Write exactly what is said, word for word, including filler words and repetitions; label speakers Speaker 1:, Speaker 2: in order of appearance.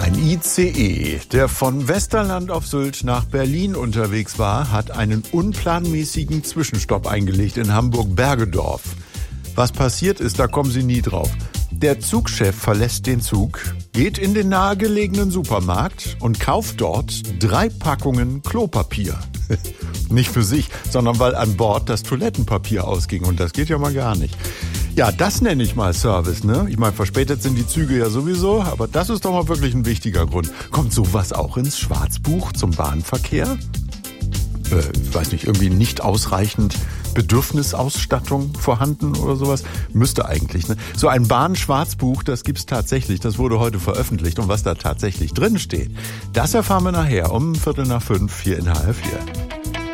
Speaker 1: Ein I C E, der von Westerland auf Sylt nach Berlin unterwegs war, hat einen unplanmäßigen Zwischenstopp eingelegt in Hamburg-Bergedorf. Was passiert ist, da kommen Sie nie drauf. Der Zugchef verlässt den Zug, geht in den nahegelegenen Supermarkt und kauft dort drei Packungen Klopapier. Nicht für sich, sondern weil an Bord das Toilettenpapier ausging. Und das geht ja mal gar nicht. Ja, das nenne ich mal Service, ne? Ich meine, verspätet sind die Züge ja sowieso, aber das ist doch mal wirklich ein wichtiger Grund. Kommt sowas auch ins Schwarzbuch zum Bahnverkehr? Äh, ich weiß nicht, irgendwie nicht ausreichend Bedürfnisausstattung vorhanden oder sowas? Müsste eigentlich, ne? So ein Bahn-Schwarzbuch, das gibt's tatsächlich, das wurde heute veröffentlicht. Und was da tatsächlich drin steht, das erfahren wir nachher um Viertel nach fünf hier in H R vier.